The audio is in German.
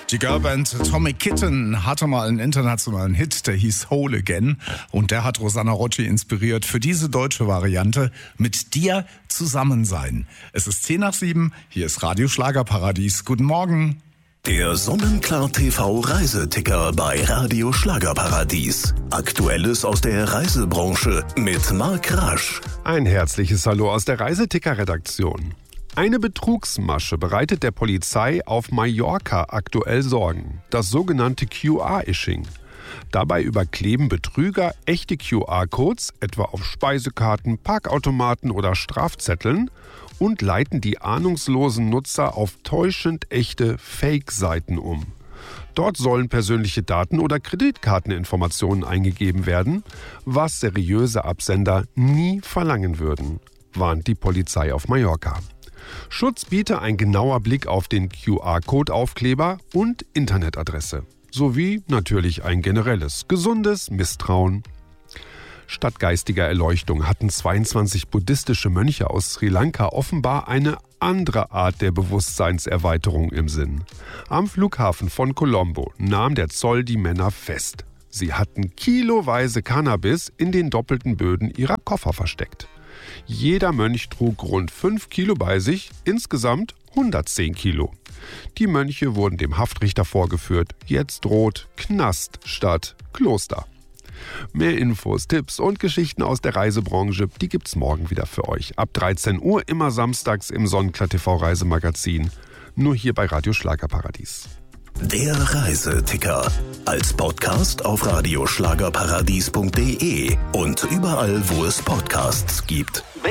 Die Girlband Atomic Kitten hatte mal einen internationalen Hit, der hieß Whole Again. Und der hat Rosanna Rocci inspiriert für diese deutsche Variante Mit dir zusammen sein. Es ist 6:10, hier ist Radio Schlagerparadies. Guten Morgen. Der Sonnenklar TV Reiseticker bei Radio Schlagerparadies. Aktuelles aus der Reisebranche mit Marc Rasch. Ein herzliches Hallo aus der Reiseticker-Redaktion. Eine Betrugsmasche bereitet der Polizei auf Mallorca aktuell Sorgen. Das sogenannte QR-Ishing. Dabei überkleben Betrüger echte QR-Codes, etwa auf Speisekarten, Parkautomaten oder Strafzetteln, und leiten die ahnungslosen Nutzer auf täuschend echte Fake-Seiten um. Dort sollen persönliche Daten oder Kreditkarteninformationen eingegeben werden, was seriöse Absender nie verlangen würden, warnt die Polizei auf Mallorca. Schutz biete ein genauer Blick auf den QR-Code-Aufkleber und Internetadresse, sowie natürlich ein generelles, gesundes Misstrauen. Statt geistiger Erleuchtung hatten 22 buddhistische Mönche aus Sri Lanka offenbar eine andere Art der Bewusstseinserweiterung im Sinn. Am Flughafen von Colombo nahm der Zoll die Männer fest. Sie hatten kiloweise Cannabis in den doppelten Böden ihrer Koffer versteckt. Jeder Mönch trug rund 5 Kilo bei sich, insgesamt 110 Kilo. Die Mönche wurden dem Haftrichter vorgeführt. Jetzt droht Knast statt Kloster. Mehr Infos, Tipps und Geschichten aus der Reisebranche, die gibt's morgen wieder für euch. Ab 13 Uhr, immer samstags im Sonnenklar TV Reisemagazin. Nur hier bei Radio Schlagerparadies. Der Reiseticker. Als Podcast auf radioschlagerparadies.de und überall, wo es Podcasts gibt.